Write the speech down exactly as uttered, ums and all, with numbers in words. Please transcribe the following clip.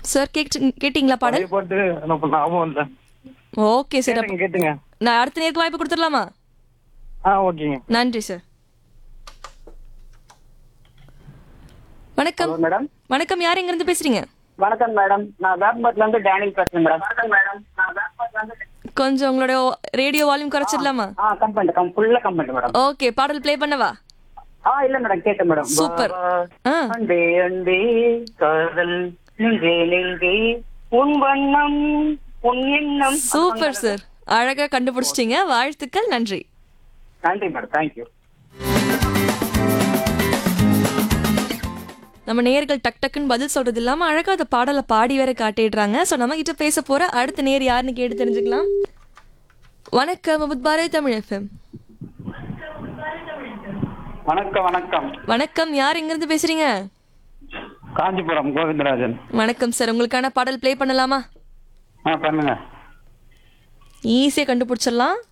Sir கேட்டு கேட்டிங்களா பாடல்? பழைய பாட்டு எனக்கு ஞாபகம் இல்ல. Okay sir. கேளுங்க, கேட்டுங்க. நான் அடுத்த நேருக்கு வாய்ப்பு கொடுத்துடலாமா? ஆ ஓகேங்க. நன்றி சார். வணக்கம். Hello madam. வணக்கம், யார் எங்க இருந்து பேசுறீங்க? வணக்கம் மேடம், நான் வேப்பம்பட்டில இருந்து டேனியல் பேசுறேன் மேடம். வணக்கம் மேடம், நான் வேப்பம்பட்டில இருந்து. கொஞ்சம் உங்களோட ரேடியோ வால்யூம் குறைச்சிடலாமா? ஆ கம்பெனி கம் ஃபுல்லா கம்பெனி மேடம். ஓகே, பாடல் ப்ளே பண்ணவா? ஆ இல்ல மேடம், கேட்டேன் மேடம். சூப்பர். ஆ அன்பே அன்பே காதல் நெஞ்சே நெஞ்சே உன் வண்ணம் உன் எண்ணம். சூப்பர் சார், அழகா கண்டுபிடிச்சிட்டீங்க. வாழ்த்துக்கள், நன்றி. நன்றி மேடம், தேங்க்யூ. நம்ம நேயர்கள் டக் டக்குன்னு பதில் சொல்றது இல்லாம அழகா அந்த பாடலை பாடி வேற காட்டிடுறாங்க. ஸோ நம்ம கிட்ட பேச போற அடுத்த நேர் யாருன்னு கேட்டு தெரிஞ்சுக்கலாம். வணக்கம், முத் பாரதி தமிழ் எஃப்எம். வணக்கம் வணக்கம். வணக்கம், யார் எங்க இருந்து பேசுறீங்க? காஞ்சிபுரம் கோவிந்தராஜன். வணக்கம் சார், உங்களுக்கான பாடல் ப்ளே பண்ணலாமா? ஆ பண்ணுங்க. ஈஸியா கண்டுபிடிச்சிடலாம்.